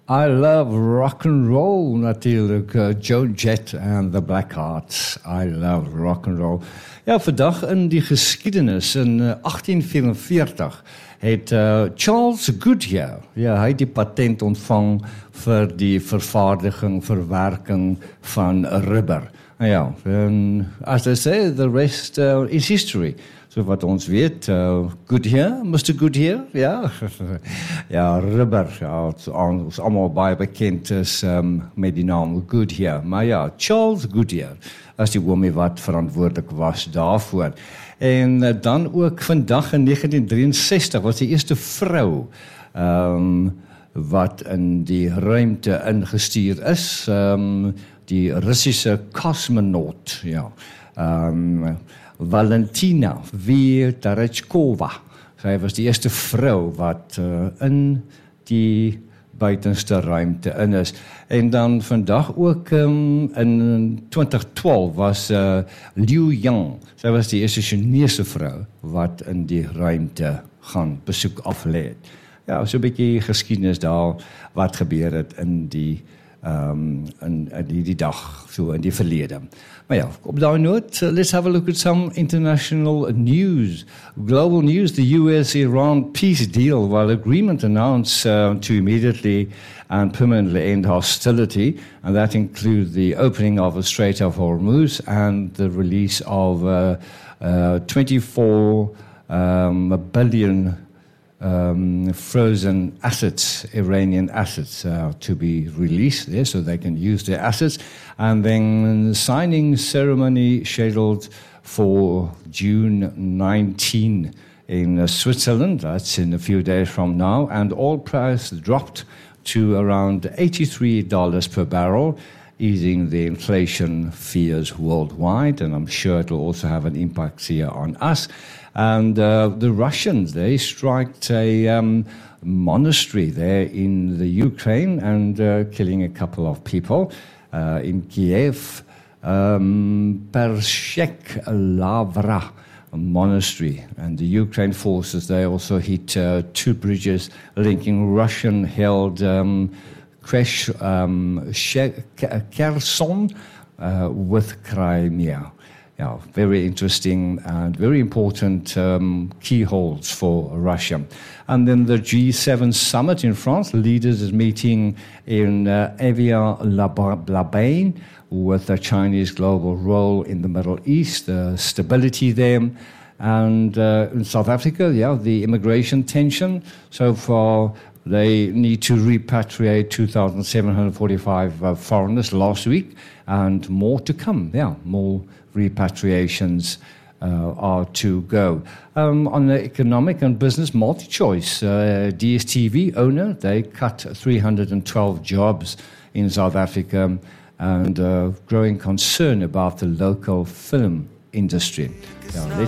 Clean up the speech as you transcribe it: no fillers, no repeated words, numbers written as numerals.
I love rock and roll natuurlijk. Joan Jett and the Blackhearts. I love rock and roll. Ja, vandag in die geschiedenis in 1844 het Charles Goodyear, ja, hy het die patent ontvang vir die vervaardiging, verwerking van rubber. Ja, en as I say, the rest is history. So wat ons weet, Goodyear, Mr. Goodyear, ja, ja, rubber, ja, ons allemaal baie bekend is met die naam Goodyear. Maar ja, Charles Goodyear, as die oomie wat verantwoordelik was daarvoor. En dan ook vandag in 1963 was die eerste vrou wat in die ruimte ingestuur is, die Russische cosmonaut, ja, Valentina Tereshkova. Sy was die eerste vrou wat in die buitenste ruimte in is. En dan vandag ook in 2012 was Liu Yang. Sy was die eerste Chinese vrou wat in die ruimte gaan besoek aflê het. Ja, so 'n bietjie geskiedenis daar wat gebeur het in die die dag, so in die verlede. Maar ja, op daai noot, let's have a look at some international news. Global news, the US-Iran peace deal, while agreement announced to immediately and permanently end hostility, and that includes the opening of the Strait of Hormuz and the release of 24 billion frozen assets, Iranian assets, to be released there so they can use their assets. And then signing ceremony scheduled for June 19 in Switzerland. That's in a few days from now. And oil price dropped to around $83 per barrel, easing the inflation fears worldwide. And I'm sure it will also have an impact here on us. And the Russians, they struck a monastery there in the Ukraine and killing a couple of people in Kiev. Pershek Lavra monastery. And the Ukraine forces, they also hit 2 bridges linking Russian-held Kherson with Crimea. Yeah, very interesting and very important keyholes for Russia. And then the G7 summit in France, leaders is meeting in Evian-les-Bains with the Chinese global role in the Middle East, stability there. And in South Africa, yeah, the immigration tension. So far, they need to repatriate 2,745 foreigners last week, and more to come. Yeah, more repatriations are to go. On the economic and business multi-choice, DSTV owner, they cut 312 jobs in South Africa, and growing concern about the local film industry. Yeah,